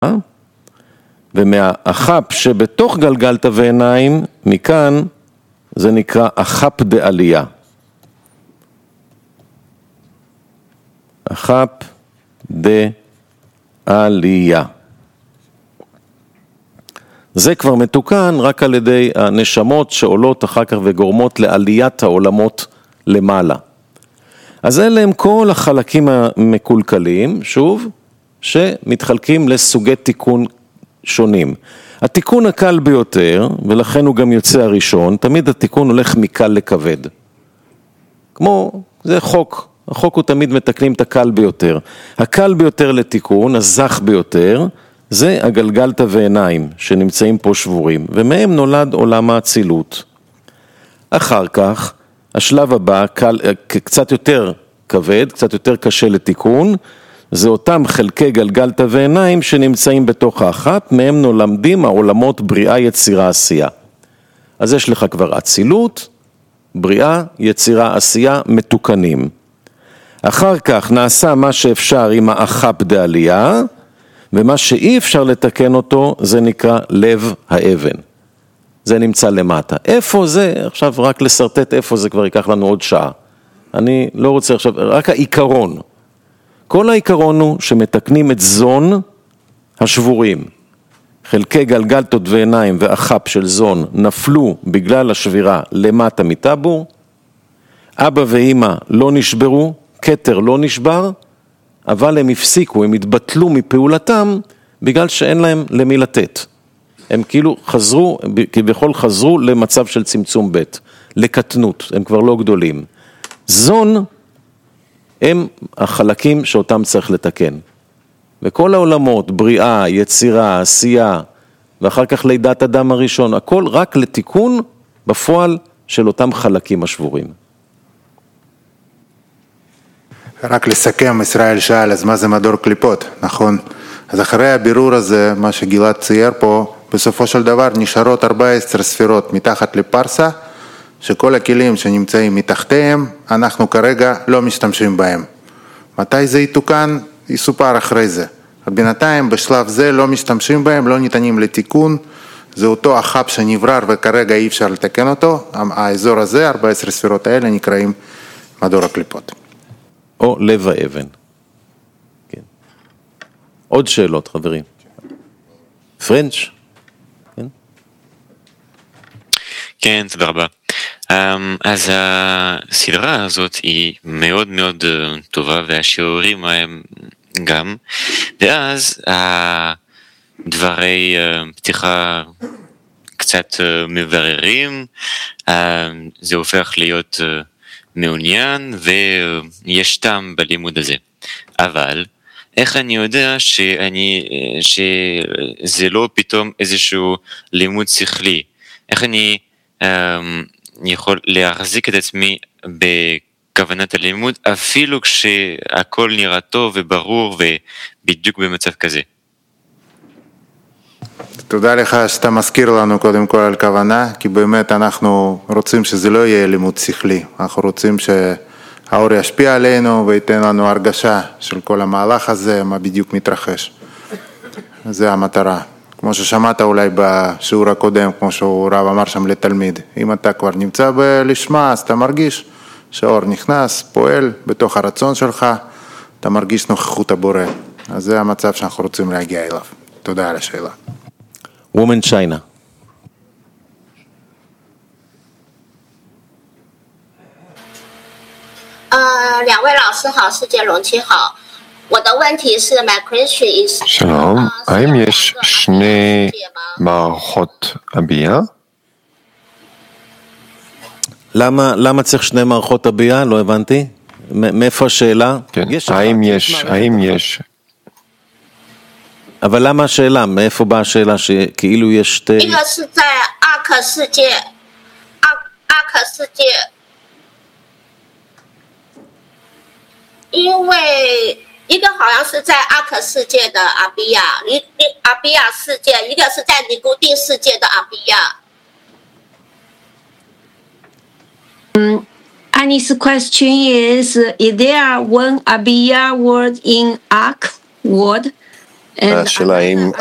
ומהאחפ שבתוך גלגלתא ועיניים, מכאן זה נקרא אחפ דעלייה. אחפ דעלייה. זה כבר מתוקן רק על ידי הנשמות שעולות אחר כך וגורמות לעליית העולמות למעלה. אז אלה הם כל החלקים המקולקלים, שוב, שמתחלקים לסוגי תיקון שונים. התיקון הקל ביותר, ולכן הוא גם יוצא הראשון, תמיד התיקון הולך מקל לכבד. כמו, זה חוק, החוק הוא תמיד מתקנים את הקל ביותר. הקל ביותר לתיקון, הזך ביותר, זה הגלגלתא ועיניים שנמצאים פה שבורים, ומהם נולד עולם האצילות. אחר כך, השלב הבא, קצת יותר כבד, קצת יותר קשה לתיקון, זה אותם חלקי גלגלתא ועיניים שנמצאים בתוך האחת, מהם נולדים העולמות בריאה, יצירה, עשייה. אז יש לך כבר אצילות, בריאה, יצירה, עשייה, מתוקנים. אחר כך נעשה מה שאפשר עם האחפ דעלייה, ומה שאי אפשר לתקן אותו זה נקרא לב האבן. זה נמצא למטה. איפה זה? עכשיו רק לסרטט איפה זה כבר ייקח לנו עוד שעה. אני לא רוצה עכשיו, רק העיקרון. כל העיקרון הוא שמתקנים את זון השבורים. חלקי גלגלתות ועיניים ואחפ של זון נפלו בגלל השבירה למטה מטבור. אבא ואמא לא נשברו, כתר לא נשבר, אבל הם הפסיקו, הם התבטלו מפעולתם בגלל שאין להם למי לתת. הם כאילו חזרו, כביכול חזרו למצב של צמצום ב', לקטנות, הם כבר לא גדולים. זון הם החלקים שאותם צריך לתקן. וכל העולמות, בריאה, יצירה, עשייה, ואחר כך לידת אדם הראשון, הכל רק לתיקון בפועל של אותם חלקים השבורים. רק לסכם, ישראל שאל, אז מה זה מדור קליפות, נכון? אז אחרי הבירור הזה, מה שגלעד צייר פה, בסופו של דבר נשארות 14 ספירות מתחת לפרסה, שכל הכלים שנמצאים מתחתיהם, אנחנו כרגע לא משתמשים בהם. מתי זה יתוקן? יסופר אחרי זה. בינתיים בשלב זה לא משתמשים בהם, לא ניתנים לתיקון, זה אותו אחפ שנברר וכרגע אי אפשר לתקן אותו, האזור הזה, 14 ספירות האלה נקראים מדור הקליפות. או לב האבן. כן. עוד שאלות, חברים. פרנץ'? כן? כן, תודה רבה. אז הסדרה הזאת היא מאוד מאוד טובה, והשיעורים הם גם, ואז דברי פתיחה קצת מבררים, זה הופך להיות מעוניין ויש טעם בלימוד הזה. אבל איך אני יודע שזה לא פתאום איזשהו לימוד שכלי? איך אני יכול להחזיק את עצמי בכוונת הלימוד אפילו כשהכל נראה טוב וברור ובדיוק במצב כזה? תודה לך שאתה מזכיר לנו קודם כל על כוונה, כי באמת אנחנו רוצים שזה לא יהיה לימוד שכלי, אנחנו רוצים שהאור ישפיע עלינו וייתן לנו הרגשה של כל המהלך הזה, מה בדיוק מתרחש. זה המטרה. כמו ששמעת אולי בשיעור הקודם, כמו שהוא רב אמר שם לתלמיד, אם אתה כבר נמצא בלשמה, אז אתה מרגיש שהאור נכנס, פועל בתוך הרצון שלך, אתה מרגיש נוכחות הבורא. אז זה המצב שאנחנו רוצים להגיע אליו. תודה על השאלה. Woman China. 两位老师好，世界容器好。我的问题是 my question is שלום, האם יש שני מערכות הביאה? למה צריך שני מערכות הביאה? לא הבנתי. מאיפה השאלה? כן, האם יש? אבל למה השאלה? מאיפה באה השאלה שכאילו יש שתי... 一个是在阿克世界，阿克世界，因为一个好像是在阿克世界的阿比亚，阿比亚世界，一个是在尼古丁世界的阿比亚。 Annie's question is there one Abiya word in Ark word? השאלה